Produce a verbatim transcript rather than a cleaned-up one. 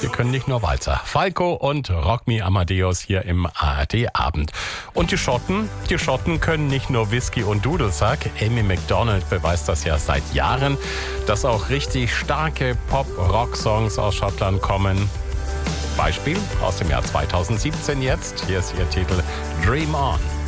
Wir können nicht nur Walzer. Falco und Rock Me Amadeus hier im A R D-Abend. Und die Schotten? Die Schotten können nicht nur Whisky und Dudelsack. Amy Macdonald beweist das ja seit Jahren, dass auch richtig starke Pop-Rock-Songs aus Schottland kommen. Beispiel aus dem Jahr zweitausendsiebzehn jetzt. Hier ist ihr Titel Dream On.